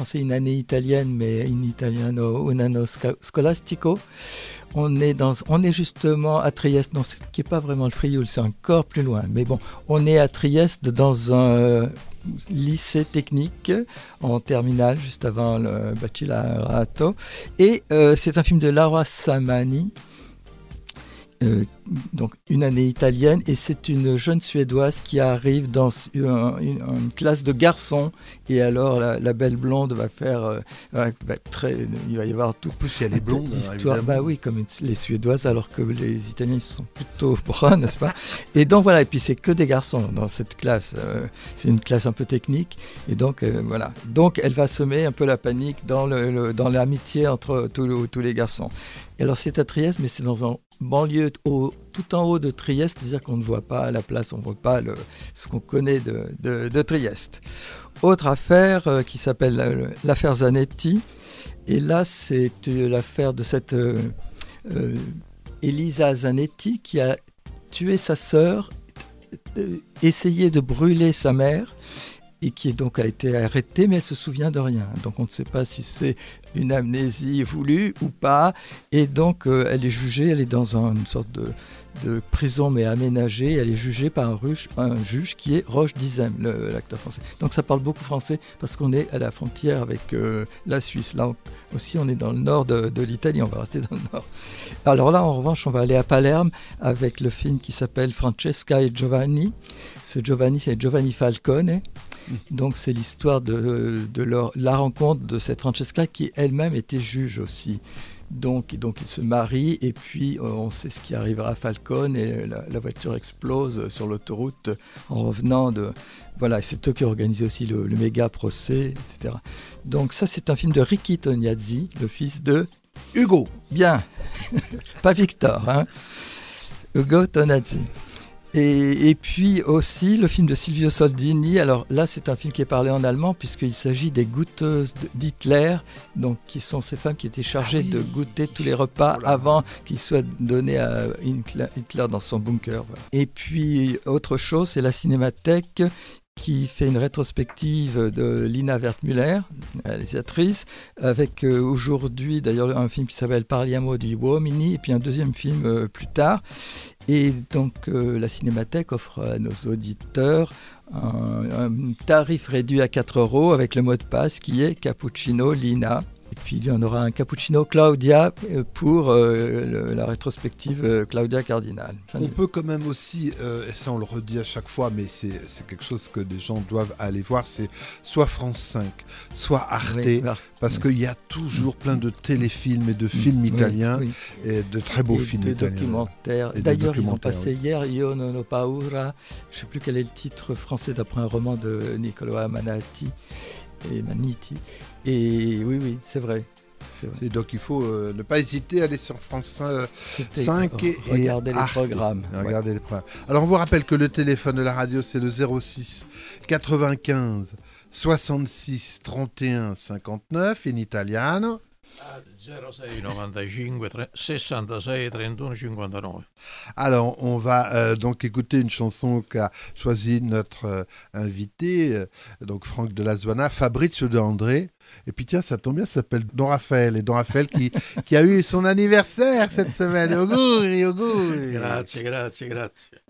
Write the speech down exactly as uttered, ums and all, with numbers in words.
français Une année italienne, mais In italiano un anno scolastico. On est, dans, on est justement à Trieste, non, ce qui n'est pas vraiment le Frioul, c'est encore plus loin. Mais bon, on est à Trieste dans un euh, lycée technique en terminale, juste avant le bachillerato. Et euh, c'est un film de Laura Samani, euh, donc Une année italienne. Et c'est une jeune Suédoise qui arrive dans un, une, une classe de garçons. Et alors, la, la belle blonde va faire... Euh, va être très, il va y avoir tout... En plus, il y a les blondes, histoire, bah oui, comme une, les Suédoises, alors que les Italiens sont plutôt bruns, n'est-ce pas? Et donc voilà, et puis c'est que des garçons dans cette classe. Euh, c'est une classe un peu technique. Et donc, euh, voilà. Donc, elle va semer un peu la panique dans, le, le, dans l'amitié entre tous, le, tous les garçons. Et alors, c'est à Trieste, mais c'est dans un banlieue au, tout en haut de Trieste, c'est-à-dire qu'on ne voit pas la place, on ne voit pas le, ce qu'on connaît de, de, de Trieste. Autre affaire euh, qui s'appelle euh, l'affaire Zanetti. Et là, c'est euh, l'affaire de cette euh, euh, Elisa Zanetti qui a tué sa sœur, euh, essayé de brûler sa mère, et qui donc a été arrêtée, mais elle ne se souvient de rien. Donc on ne sait pas si c'est une amnésie voulue ou pas. Et donc euh, elle est jugée, elle est dans un, une sorte de, de prison mais aménagée. Elle est jugée par un, ruge, un juge qui est Roche Dizem, le, l'acteur français. Donc ça parle beaucoup français parce qu'on est à la frontière avec euh, la Suisse. Là aussi on est dans le nord de, de l'Italie, on va rester dans le nord. Alors là en revanche on va aller à Palerme avec le film qui s'appelle Francesca et Giovanni. Ce Giovanni c'est Giovanni Falcone. Donc c'est l'histoire de, de leur, la rencontre de cette Francesca qui elle-même était juge aussi. Donc, donc ils se marient et puis euh, on sait ce qui arrivera à Falcone et la, la voiture explose sur l'autoroute en revenant de... Voilà, c'est eux qui ont organisé aussi le, le méga procès, et cetera. Donc ça c'est un film de Ricky Tognazzi, le fils de Hugo. Bien, pas Victor, hein. Ugo Tognazzi. Et, et puis aussi le film de Silvio Soldini. Alors là, c'est un film qui est parlé en allemand puisqu'il s'agit des goûteuses d'Hitler, donc qui sont ces femmes qui étaient chargées ah oui. de goûter tous les repas voilà. avant qu'ils soient donnés à Hitler dans son bunker. Voilà. Et puis autre chose, c'est la Cinémathèque qui fait une rétrospective de Lina Wertmüller, réalisatrice, avec euh, aujourd'hui d'ailleurs un film qui s'appelle Parliamo di Uomini et puis un deuxième film euh, plus tard. Et donc euh, la Cinémathèque offre à nos auditeurs un, un tarif réduit à quatre euros avec le mot de passe qui est Cappuccino Lina. Et puis il y en aura un Cappuccino Claudia pour euh, le, la rétrospective euh, Claudia Cardinal. Fin on de... peut quand même aussi, euh, et ça on le redit à chaque fois, mais c'est, c'est quelque chose que des gens doivent aller voir, c'est soit France cinq, soit Arte, oui, parce oui. qu'il y a toujours plein de téléfilms et de films oui, italiens, oui, oui. et de très beaux et films de italiens. Documentaires. Et D'ailleurs, de documentaires, ils ont passé oui. hier Io non ho paura, je ne sais plus quel est le titre français d'après un roman de Nicola Manati et Maniti. Et oui, oui, c'est vrai. C'est donc il faut euh, ne pas hésiter à aller sur France cinq et, et regarder les Arte. programmes. Regarder ouais. les programmes. Alors on vous rappelle que le téléphone de la radio c'est le zéro six quatre-vingt-quinze soixante-six trente et un cinquante-neuf in italiano. zéro sei novantacinque sessantasei trentuno cinquantanove. Alors, on va euh, donc écouter une chanson qu'a choisi notre euh, invité, euh, donc Franck de Lasvana, Fabrizio De André. Et puis tiens, ça tombe bien, ça s'appelle Don Raphaël. Et Don Raphaël qui, qui a eu son anniversaire cette semaine. Auguri, auguri. Grazie, grazie, grazie.